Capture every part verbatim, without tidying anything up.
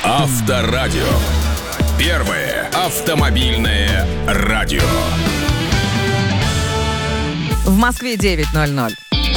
Авторадио. Первое автомобильное радио. В Москве девять ноль ноль.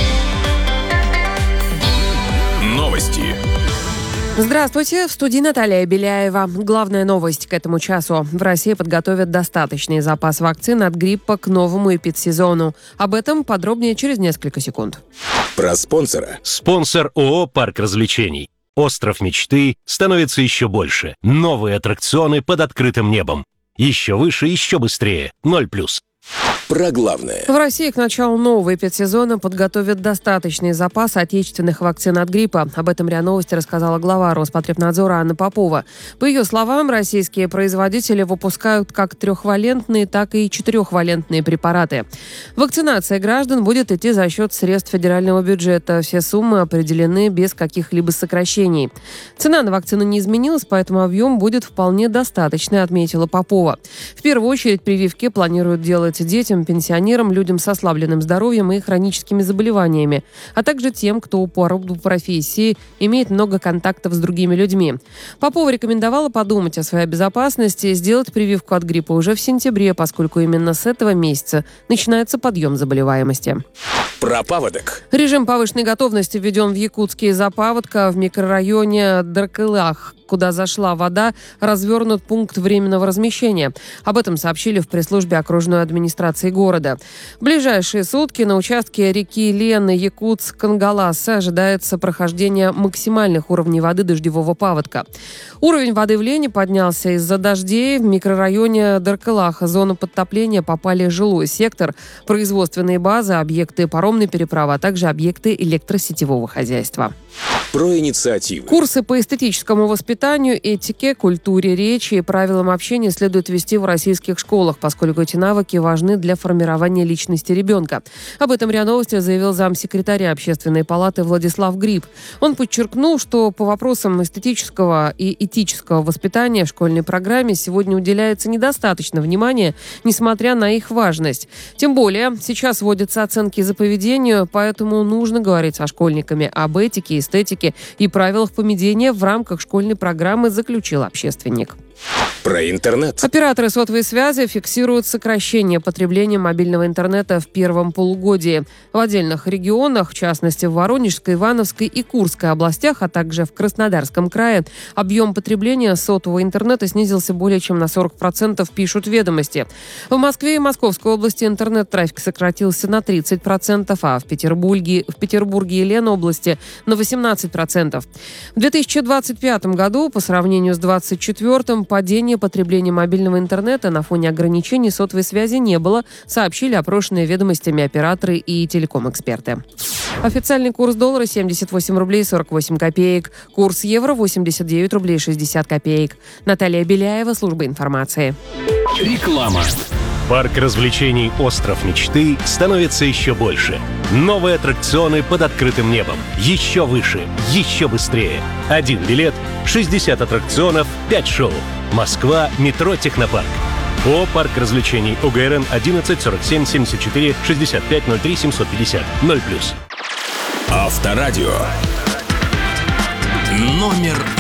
Новости. Здравствуйте, в студии Наталья Беляева. Главная новость к этому часу. В России подготовят достаточный запас вакцин от гриппа к новому эпидсезону. Об этом подробнее через несколько секунд. Про спонсора. Спонсор ООО «Парк развлечений». Остров мечты становится еще больше. Новые аттракционы под открытым небом. Еще выше, еще быстрее. Ноль плюс. Про главное. В России к началу нового эпидсезона подготовят достаточный запас отечественных вакцин от гриппа. Об этом РИА Новости рассказала глава Роспотребнадзора Анна Попова. По ее словам, российские производители выпускают как трехвалентные, так и четырехвалентные препараты. Вакцинация граждан будет идти за счет средств федерального бюджета. Все суммы определены без каких-либо сокращений. Цена на вакцину не изменилась, поэтому объем будет вполне достаточный, отметила Попова. В первую очередь прививки планируют делать детям, пенсионерам, людям с ослабленным здоровьем и хроническими заболеваниями, а также тем, кто по роду профессии имеет много контактов с другими людьми. Попова рекомендовала подумать о своей безопасности и сделать прививку от гриппа уже в сентябре, поскольку именно с этого месяца начинается подъем заболеваемости. Про паводок. Режим повышенной готовности введен в Якутске из-за паводка. В микрорайоне Даркылах, куда зашла вода, развернут пункт временного размещения. Об этом сообщили в пресс-службе окружной администрации города. В ближайшие сутки на участке реки Лены, Якутск-Кангалас ожидается прохождение максимальных уровней воды дождевого паводка. Уровень воды в Лене поднялся из-за дождей. В микрорайоне Даркылах зону подтопления попали жилой сектор, производственные базы, объекты паромной переправы, а также объекты электросетевого хозяйства. Про инициативы. Курсы по эстетическому воспитанию, этике, культуре речи и правилам общения следует вести в российских школах, поскольку эти навыки важны для формирования личности ребенка. Об этом РИА Новости заявил замсекретаря Общественной палаты Владислав Гриб. Он подчеркнул, что по вопросам эстетического и этического воспитания в школьной программе сегодня уделяется недостаточно внимания, несмотря на их важность. Тем более, сейчас вводятся оценки за поведение, поэтому нужно говорить со школьниками об этике, эстетике и правилах поведения в рамках школьной программы, заключил общественник. Про интернет. Операторы сотовой связи фиксируют сокращение потребления мобильного интернета в первом полугодии. В отдельных регионах, в частности в Воронежской, Ивановской и Курской областях, а также в Краснодарском крае, объем потребления сотового интернета снизился более чем на сорок процентов, пишут «Ведомости». В Москве и Московской области интернет-трафик сократился на тридцать процентов, а в Петербурге, в Петербурге и Ленобласти на восемнадцать процентов. В две тысячи двадцать пятом году, по сравнению с две тысячи двадцать четвёртым, падения потребления мобильного интернета на фоне ограничений сотовой связи не было, сообщили опрошенные «Ведомостями» операторы и телеком-эксперты. Официальный курс доллара семьдесят восемь рублей сорок восемь копеек. Курс евро восемьдесят девять рублей шестьдесят копеек. Наталья Беляева, служба информации. Реклама. Парк развлечений «Остров мечты» становится еще больше. Новые аттракционы под открытым небом. Еще выше, еще быстрее. Один билет, шестьдесят аттракционов, пять шоу. Москва, метро «Технопарк». О парк развлечений ОГРН одиннадцать сорок семь семьдесят четыре шестьдесят пять ноль три семьсот пятьдесят. Ноль плюс. Авторадио. Номер